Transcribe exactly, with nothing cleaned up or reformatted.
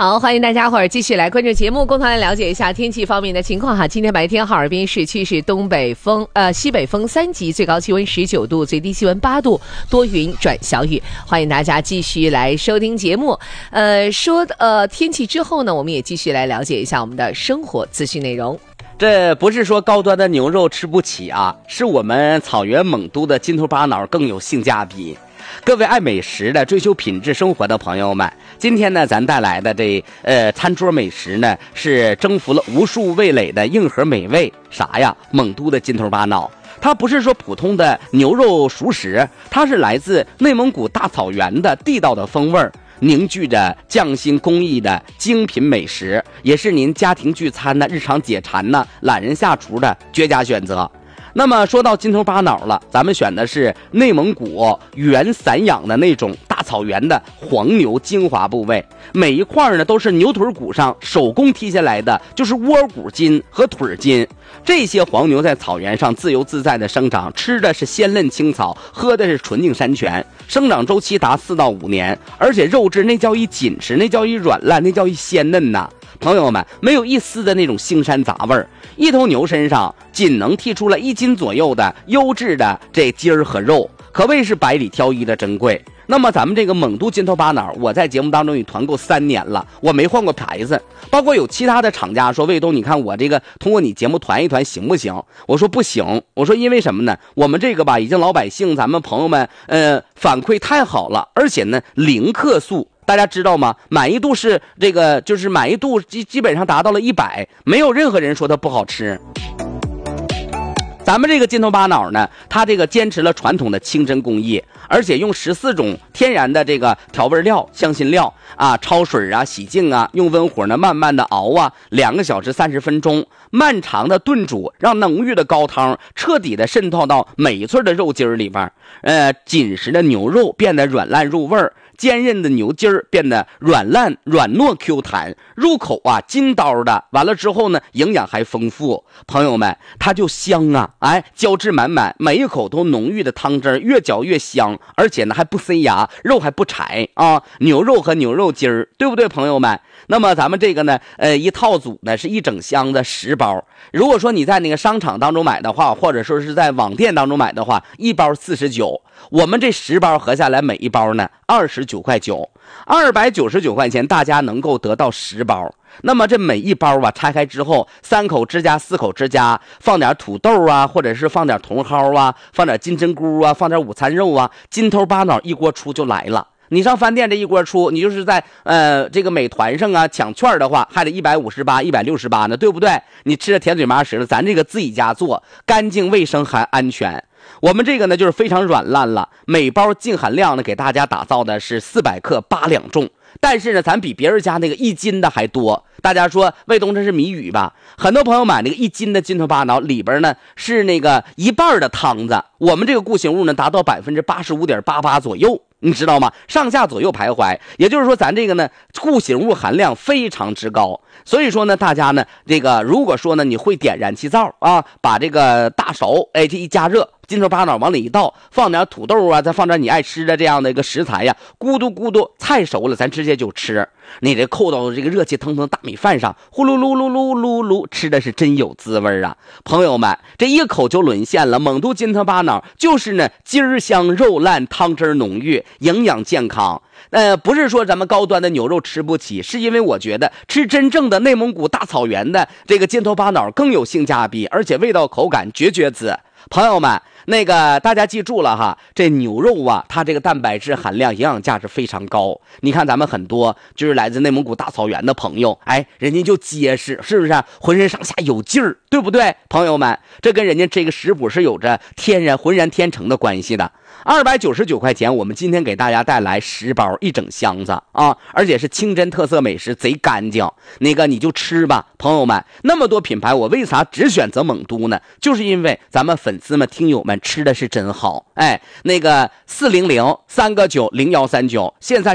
好，欢迎大家伙儿继续来关注节目，共同来了解一下天气方面的情况哈。今天白天哈尔滨市区是东北风呃西北风三级，最高气温十九度，最低气温八度，多云转小雨。欢迎大家继续来收听节目。呃，说呃天气之后呢，我们也继续来了解一下我们的生活资讯内容。 这不是说高端的牛肉吃不起啊，是我们草原蒙都的金头巴脑更有性价比。各位爱美食的、追求品质生活的朋友们，今天呢，咱带来的这呃餐桌美食呢，是征服了无数味蕾的硬核美味。啥呀？蒙都的金头巴脑，它不是说普通的牛肉熟食，它是来自内蒙古大草原的地道的风味儿。凝聚着匠心工艺的精品美食，也是您家庭聚餐呢、日常解馋呢、懒人下厨的绝佳选择。那么说到金头巴脑了，咱们选的是内蒙古原散养的那种大草原的黄牛精华部位，每一块呢都是牛腿骨上手工剔下来的，就是窝骨筋和腿筋。这些黄牛在草原上自由自在的生长，吃的是鲜嫩青草，喝的是纯净山泉，生长周期达四到五年，而且肉质那叫一紧实，那叫一软烂，那叫一鲜嫩呐。朋友们，没有一丝的那种腥膻杂味儿，一头牛身上仅能剔出了一斤左右的优质的这筋儿和肉，可谓是百里挑一的珍贵。那么咱们这个蒙都金头巴脑，我在节目当中已团购三年了，我没换过牌子。包括有其他的厂家说，卫东，你看我这个通过你节目团一团行不行？我说不行，我说因为什么呢？我们这个吧，已经老百姓咱们朋友们呃反馈太好了，而且呢零克数。大家知道吗？满意度是这个，就是满意度基基本上达到了一百，没有任何人说它不好吃。咱们这个金头巴脑呢，它这个坚持了传统的清真工艺，而且用十四种天然的这个调味料、香辛料啊，焯水啊、洗净啊，用温火呢慢慢的熬啊，两个小时三十分钟，漫长的炖煮，让浓郁的高汤彻底的渗透到每一寸的肉筋儿里边，呃，紧实的牛肉变得软烂入味儿。坚韧的牛筋儿变得软烂软糯 Q 弹，入口啊筋道的，完了之后呢营养还丰富，朋友们它就香啊，哎，胶质满满，每一口都浓郁的汤汁，越嚼越香，而且呢还不塞牙，肉还不柴啊，牛肉和牛肉筋儿，对不对朋友们？那么咱们这个呢呃一套组呢是一整箱的十包，如果说你在那个商场当中买的话，或者说是在网店当中买的话，一包四十九，我们这十包合下来每一包呢二十九块九，二百九十九块钱，大家能够得到十包。那么这每一包啊，拆开之后，三口之家、四口之家，放点土豆啊，或者是放点茼蒿啊，放点金针菇啊，放点午餐肉啊，金头巴脑一锅出就来了。你上饭店这一锅出，你就是在呃这个美团上啊抢券的话，还得一百五十八、一百六十八呢，对不对？你吃的甜嘴麻舌了，咱这个自己家做，干净卫生还安全。我们这个呢就是非常软烂了，每包净含量呢给大家打造的是四百克八两重，但是呢咱比别人家那个一斤的还多。大家说卫东这是谜语吧？很多朋友买那个一斤的金头巴脑，里边呢是那个一半的汤子，我们这个固形物呢达到百分之八十五点八八左右，你知道吗？上下左右徘徊，也就是说咱这个呢固形物含量非常之高。所以说呢大家呢这个如果说呢你会点燃气灶啊，把这个大勺哎这一加热，金头巴脑往里一倒，放点土豆啊，再放点你爱吃的这样的一个食材呀，咕嘟咕嘟，菜熟了咱直接就吃。你这扣到这个热气腾腾大米饭上，呼噜噜噜噜噜噜，吃的是真有滋味啊！朋友们，这一口就沦陷了。蒙都金头巴脑就是呢筋儿香肉烂，汤汁浓郁，营养健康。呃，不是说咱们高端的牛肉吃不起，是因为我觉得吃真正的内蒙古大草原的这个金头巴脑更有性价比，而且味道口感绝绝子。朋友们，那个大家记住了哈，这牛肉啊，它这个蛋白质含量、营养价值非常高。你看咱们很多就是来自内蒙古大草原的朋友，哎，人家就结实，是不是啊？浑身上下有劲儿，对不对？朋友们，这跟人家这个食谱是有着天然浑然天成的关系的。二百九十九块钱，我们今天给大家带来十包一整箱子啊，而且是清真特色美食，贼干净。那个你就吃吧，朋友们，那么多品牌，我为啥只选择蒙都呢？就是因为咱们粉丝们、听友们吃的是真好。哎，那个四零零三个九零幺三九，现在。